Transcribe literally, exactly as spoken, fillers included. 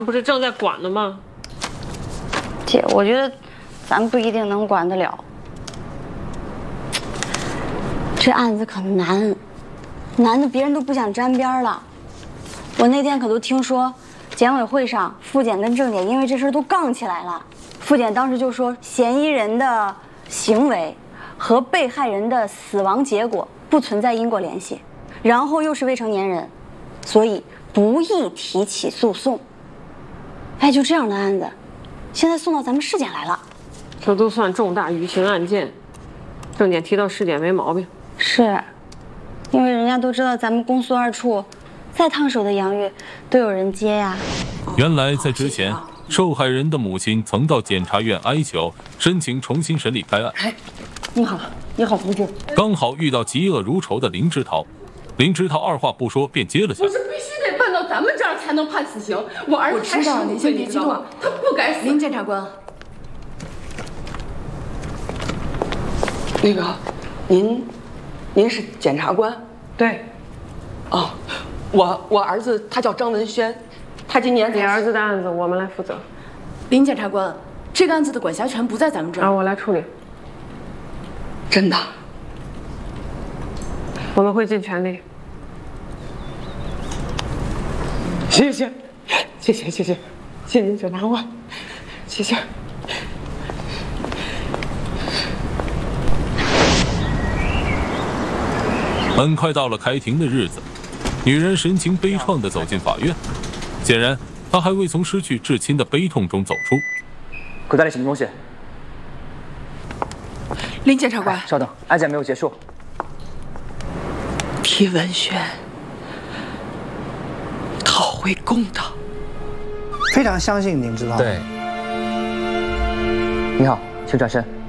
不是正在管呢吗？ 姐，我觉得咱不一定能管得了。这案子可难，难的别人都不想沾边了。我那天可都听说，检委会上复检跟郑检因为这事都杠起来了。复检当时就说，嫌疑人的行为和被害人的死亡结果不存在因果联系，然后又是未成年人，所以不宜提起诉讼。哎，就这样的案子，现在送到咱们市检来了。 这都算重大舆情案件，郑检提到市检没毛病。 是，因为人家都知道咱们公诉二处，再烫手的洋芋都有人接呀。 原来在之前，受害人的母亲曾到检察院哀求，申请重新审理该案。 哎，你好，你好，同志。 刚好遇到嫉恶如仇的林之涛，林之涛二话不说便接了下来。 不是必须得办到咱们这儿才能判死刑？我儿子才十五岁，你知道吗？他不该死。 林检察官， 那个，您，您是检察官？ 对。 哦，我我儿子他叫张文轩，他今年你儿子的案子我们来负责。 林检察官，这个案子的管辖权不在咱们这儿。 啊，我来处理。 真的。 我们会尽全力。 谢谢，谢谢，谢谢，谢谢检察官，谢谢。 很快到了开庭的日子，女人神情悲怆地走进法院，显然她还未从失去至亲的悲痛中走出。 口袋里什么东西？ 林检察官， 稍等，案件没有结束。 替文轩讨回公道。 非常相信您知道。 对。你好，请转身。